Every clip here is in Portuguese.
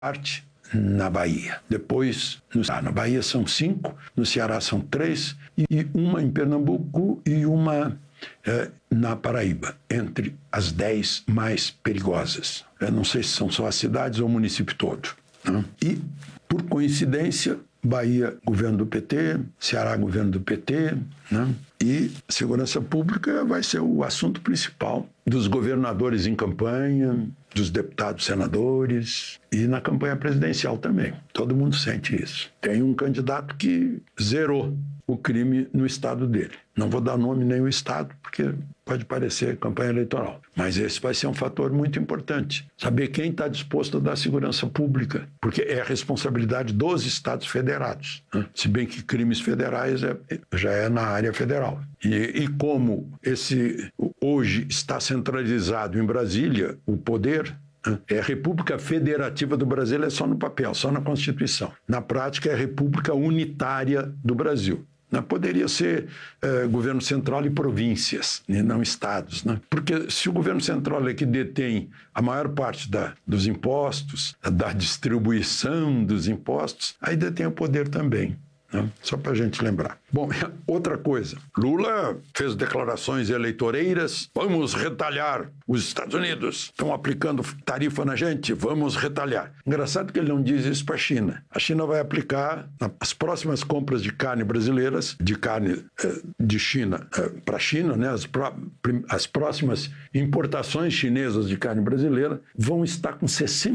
parte na Bahia. Depois, na Bahia são 5, no Ceará são 3, e uma em Pernambuco e uma na Paraíba, entre as 10 mais perigosas. Eu não sei se são só as cidades ou o município todo. Né? E, por coincidência, Bahia, governo do PT, Ceará, governo do PT, né? E segurança pública vai ser o assunto principal dos governadores em campanha, dos deputados, senadores e na campanha presidencial também. Todo mundo sente isso. Tem um candidato que zerou o crime no estado dele. Não vou dar nome nem o estado, porque pode parecer campanha eleitoral. Mas esse vai ser um fator muito importante. Saber quem está disposto a dar segurança pública, porque é a responsabilidade dos estados federados. Né? Se bem que crimes federais já é na área federal. E como esse hoje está centralizado em Brasília, o poder... É a República Federativa do Brasil, é só no papel, só na Constituição. Na prática, é a República Unitária do Brasil. Poderia ser governo central e províncias, e não estados. Né? Porque se o governo central é que detém a maior parte dos impostos, da distribuição dos impostos, aí detém o poder também. Né? Só para a gente lembrar. Bom, outra coisa. Lula fez declarações eleitoreiras. Vamos retalhar. Os Estados Unidos estão aplicando tarifa na gente. Vamos retalhar. Engraçado que ele não diz isso para a China. A China vai aplicar as próximas compras de carne brasileiras, de carne de China para a China, né? As próximas importações chinesas de carne brasileira vão estar com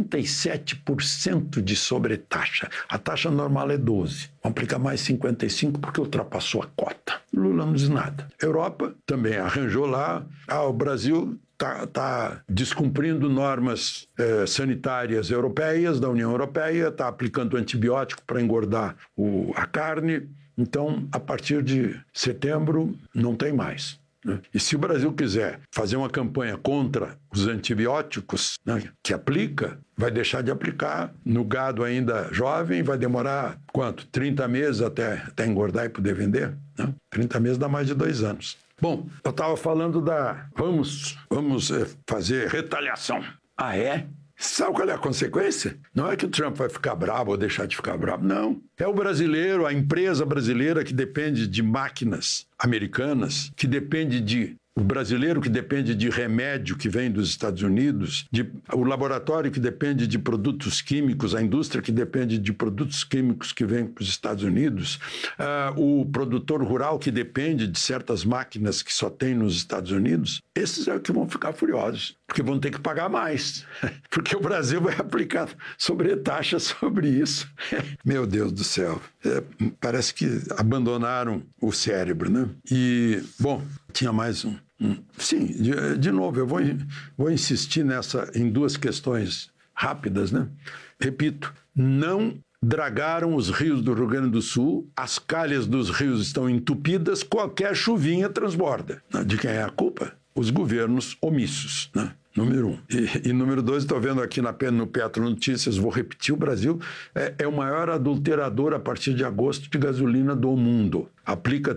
67% de sobretaxa. A taxa normal é 12%. Vão aplicar mais 55% porque ultrapassou a cota. Lula não diz nada. Europa também arranjou lá. O Brasil está descumprindo normas sanitárias europeias, da União Europeia, está aplicando antibiótico para engordar a carne. Então, a partir de setembro, não tem mais. E se o Brasil quiser fazer uma campanha contra os antibióticos, né, que aplica, vai deixar de aplicar no gado ainda jovem, vai demorar quanto? 30 meses até engordar e poder vender? Né? 30 meses dá mais de 2 anos. Bom, eu estava falando vamos fazer retaliação. Ah, é? Sabe qual é a consequência? Não é que o Trump vai ficar bravo ou deixar de ficar bravo, não. É o brasileiro, a empresa brasileira que depende de máquinas americanas, o brasileiro que depende de remédio que vem dos Estados Unidos, o laboratório que depende de produtos químicos, a indústria que depende de produtos químicos que vêm para os Estados Unidos, o produtor rural que depende de certas máquinas que só tem nos Estados Unidos, esses é que vão ficar furiosos, porque vão ter que pagar mais, porque o Brasil vai aplicar sobretaxa sobre isso. Meu Deus do céu, parece que abandonaram o cérebro, né? E, bom, tinha mais Sim, de novo, eu vou insistir em 2 questões rápidas, né? Repito, não dragaram os rios do Rio Grande do Sul, as calhas dos rios estão entupidas, qualquer chuvinha transborda. De quem é a culpa? Os governos omissos, né? Número 1. E número 2, estou vendo aqui no Petro Notícias, vou repetir, o Brasil é o maior adulterador a partir de agosto de gasolina do mundo. Aplica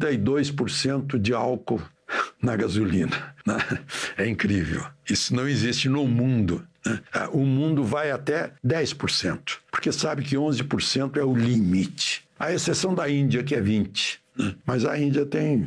32% de álcool na gasolina. Né? É incrível. Isso não existe no mundo. Né? O mundo vai até 10%, porque sabe que 11% é o limite. A exceção da Índia, que é 20%. Né? Mas a Índia tem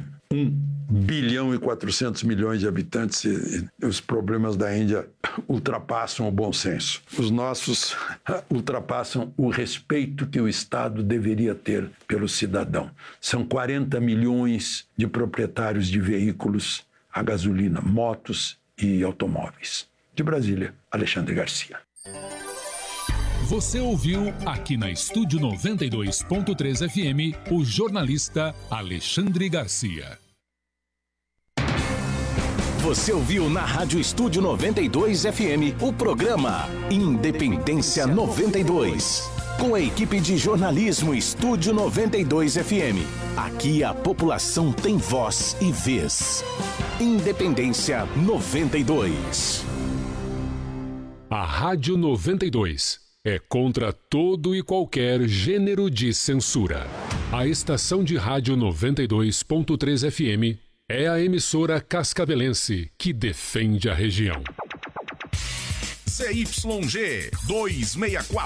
1,4 bilhão de habitantes e os problemas da Índia ultrapassam o bom senso. Os nossos ultrapassam o respeito que o Estado deveria ter pelo cidadão. São 40 milhões de proprietários de veículos a gasolina, motos e automóveis. De Brasília, Alexandre Garcia. Você ouviu aqui na Estúdio 92.3 FM o jornalista Alexandre Garcia. Você ouviu na Rádio Estúdio 92 FM o programa Independência 92. Com a equipe de jornalismo Estúdio 92 FM. Aqui a população tem voz e vez. Independência 92. A Rádio 92 é contra todo e qualquer gênero de censura. A estação de rádio 92.3 FM é a emissora cascavelense que defende a região. CYG 264.